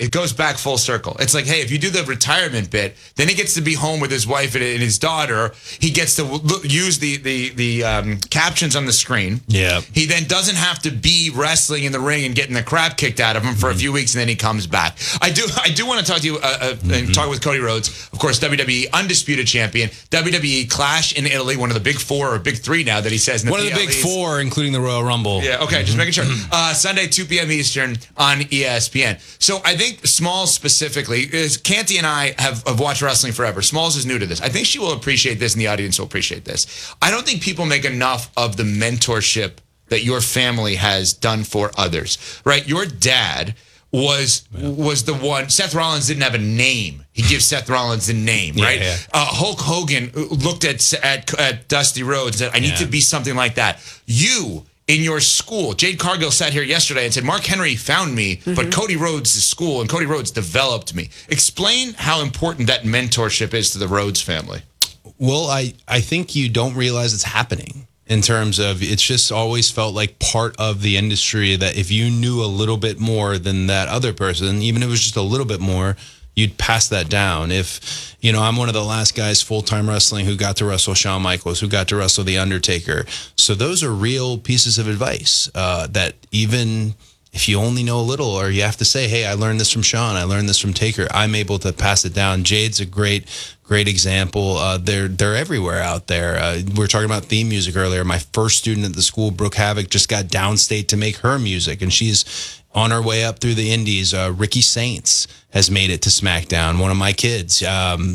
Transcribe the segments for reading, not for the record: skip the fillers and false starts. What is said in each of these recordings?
It goes back full circle. It's like, hey, if you do the retirement bit, then he gets to be home with his wife and his daughter. He gets to use the captions on the screen. Yeah. He then doesn't have to be wrestling in the ring and getting the crap kicked out of him for a few weeks, and then he comes back. I do want to talk to you and talk with Cody Rhodes, of course, WWE undisputed champion, WWE Clash in Italy, one of the big four or big three now that he says. One of the big four, including the Royal Rumble. Yeah, okay, just making sure. Sunday, 2 p.m. Eastern on ESPN. So I think Smalls specifically, Canty and I have watched wrestling forever. Smalls is new to this. I think she will appreciate this and the audience will appreciate this. I don't think people make enough of the mentorship that your family has done for others, right? Your dad was the one. Seth Rollins didn't have a name. He gives Seth Rollins the name, right? Yeah. Hulk Hogan looked at Dusty Rhodes and said, I need to be something like that. You, in your school, Jade Cargill sat here yesterday and said, Mark Henry found me, but Cody Rhodes' school, and Cody Rhodes developed me. Explain how important that mentorship is to the Rhodes family. Well, I think you don't realize it's happening. In terms of, it's just always felt like part of the industry that if you knew a little bit more than that other person, even if it was just a little bit more, you'd pass that down. If, I'm one of the last guys full-time wrestling who got to wrestle Shawn Michaels, who got to wrestle The Undertaker. So those are real pieces of advice that even if you only know a little, or you have to say, hey, I learned this from Shawn, I learned this from Taker, I'm able to pass it down. Jade's a great example. They're everywhere out there. We were talking about theme music earlier. My first student at the school, Brooke Havoc, just got downstate to make her music, and she's on her way up through the indies. Ricky Saints has made it to SmackDown, one of my kids. I'm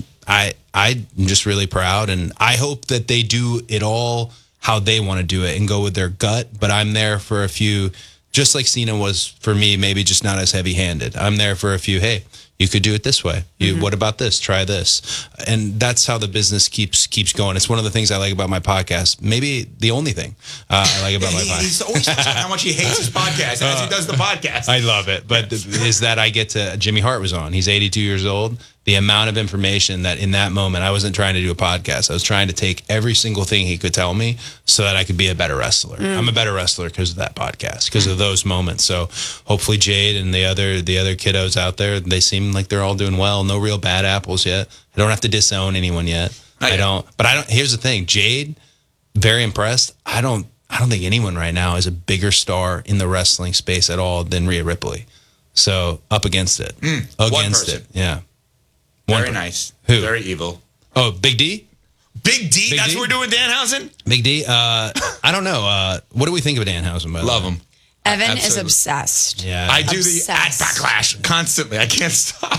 just really proud, and I hope that they do it all how they want to do it and go with their gut, but I'm there for a few, just like Cena was for me, maybe just not as heavy-handed. I'm there for a few, hey, you could do it this way. What about this? Try this. And that's how the business keeps going. It's one of the things I like about my podcast. Maybe the only thing I like about my podcast. He's always talking about how much he hates his podcast as he does the podcast. I love it. But is that I get to, Jimmy Hart was on. He's 82 years old. The amount of information that in that moment, I wasn't trying to do a podcast. I was trying to take every single thing he could tell me so that I could be a better wrestler. I'm a better wrestler because of that podcast, because of those moments. So hopefully Jade and the other kiddos out there, they seem like they're all doing well. No real bad apples yet. I don't have to disown anyone yet. I don't. Here's the thing. Jade, very impressed. I don't think anyone right now is a bigger star in the wrestling space at all than Rhea Ripley. So up against it. Against it. Yeah. Very nice. Who? Very evil. Oh, Big D? Big D? That's what we're doing, Danhausen? Big D? I don't know. What do we think of Danhausen, by the way? Love him. Evan is obsessed. Yeah. I do the at Backlash constantly. I can't stop.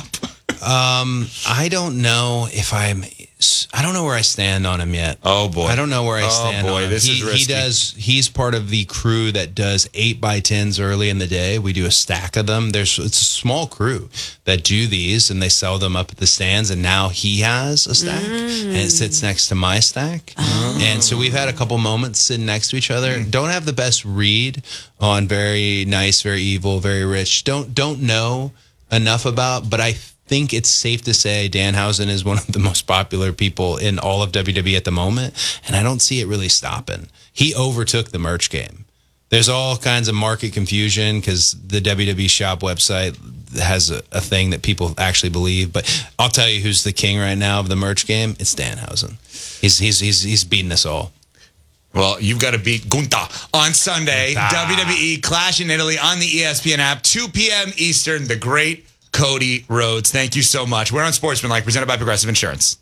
I don't know if I don't know where I stand on him yet. Oh, boy. I don't know where I stand on him. This is risky. He's part of the crew that does 8x10s early in the day. We do a stack of them. It's a small crew that do these, and they sell them up at the stands, and now he has a stack, and it sits next to my stack. And so we've had a couple moments sitting next to each other. Don't have the best read on very nice, very evil, very rich. Don't know enough about, but I think it's safe to say Danhausen is one of the most popular people in all of WWE at the moment, and I don't see it really stopping. He overtook the merch game. There's all kinds of market confusion because the WWE shop website has a thing that people actually believe, but I'll tell you who's the king right now of the merch game. It's Danhausen. He's beating us all. Well, you've got to beat Gunther on Sunday. WWE Clash in Italy on the ESPN app, 2 p.m. Eastern. The great Cody Rhodes. Thank you so much. We're on Sportsmanlike, presented by Progressive Insurance.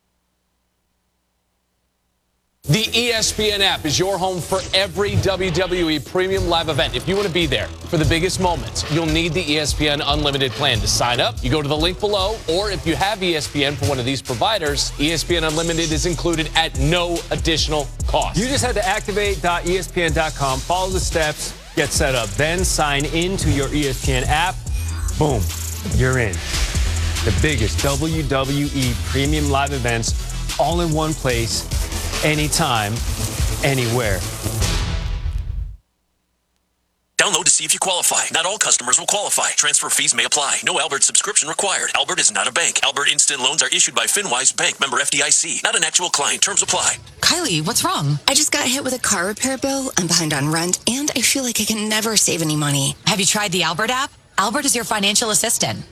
The ESPN app is your home for every WWE premium live event. If you want to be there for the biggest moments, you'll need the ESPN Unlimited plan. To sign up, you go to the link below, or if you have ESPN for one of these providers, ESPN Unlimited is included at no additional cost. You just head to activate.espn.com, follow the steps, get set up, then sign into your ESPN app. Boom. You're in. The biggest WWE premium live events all in one place, anytime, anywhere. Download to see if you qualify. Not all customers will qualify. Transfer fees may apply. No Albert subscription required. Albert is not a bank. Albert Instant Loans are issued by FinWise Bank, member FDIC. Not an actual client. Terms apply. Kylie, what's wrong? I just got hit with a car repair bill. I'm behind on rent, and I feel like I can never save any money. Have you tried the Albert app? Albert is your financial assistant.